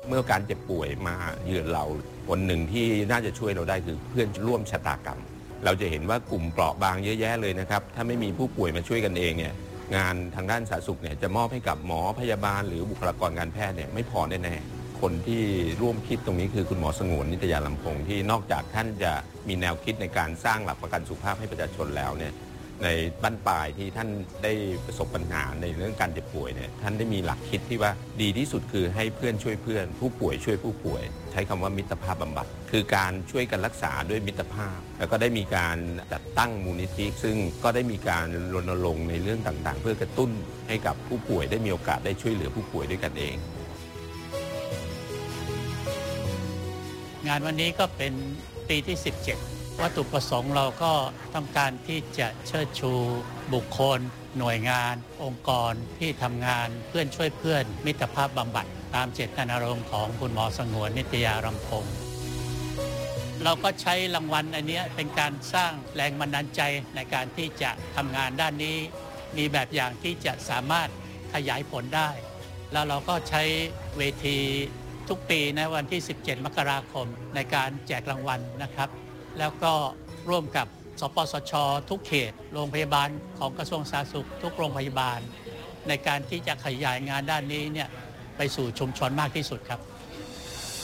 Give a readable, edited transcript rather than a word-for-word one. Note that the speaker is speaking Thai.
เมื่อการเจ็บป่วยมาเยือนเราคนหนึ่งที่น่าจะช่วยเราได้คือเพื่อนร่วมชะตากรรมเราจะเห็นว่ากลุ่มเปราะบางเยอะแยะเลยนะครับถ้าไม่มีผู้ป่วยมาช่วยกันเองเนี่ยงานทางด้านสาธารณสุขเนี่ยจะมอบให้กับหมอพยาบาลหรือบุคลากรการแพทย์เนี่ยไม่พอแน่ๆคนที่ร่วมคิดตรงนี้คือคุณหมอสงวนนิตยาลำพงศ์ที่นอกจากท่านจะมีแนวคิดในการสร้างหลักประกันสุขภาพให้ประชาชนแล้วเนี่ยในบั้นปลายที่ท่านได้ประสบปัญหาในเรื่องการเจ็บป่วยเนี่ยท่านได้มีหลักคิดที่ว่าดีที่สุดคือให้เพื่อนช่วยเพื่อนผู้ป่วยช่วยผู้ป่วยใช้คำว่ามิตรภาพบำบัดคือการช่วยกันรักษาด้วยมิตรภาพแล้วก็ได้มีการจัดตั้งมูลนิธิซึ่งก็ได้มีการรณรงค์ในเรื่องต่างๆเพื่อกระตุ้นให้กับผู้ป่วยได้มีโอกาสได้ช่วยเหลือผู้ป่วยด้วยกันเองงานวันนี้ก็เป็นปีที่ 17วัตถุประสงค์เราก็ต้องการที่จะเชิดชูบุคคลหน่วยงานองค์กรที่ทำงานเพื่อนช่วยเพื่อนมิตรภาพบำบัดตามเจตนารมณ์ของคุณหมอสงวนนิตยารำพงศ์เราก็ใช้รางวัลอันนี้เป็นการสร้างแรงบันดาลใจในการที่จะทำงานด้านนี้มีแบบอย่างที่จะสามารถขยายผลได้แล้วเราก็ใช้เวทีทุกปีในวันที่ 17 มกราคมในการแจกรางวัลนะครับแล้วก็ร่วมกับสปสช.ทุกเขตโรงพยาบาลของกระทรวงสาธารณสุขทุกโรงพยาบาลในการที่จะขยายงานด้านนี้เนี่ยไปสู่ชุมชนมากที่สุดครับ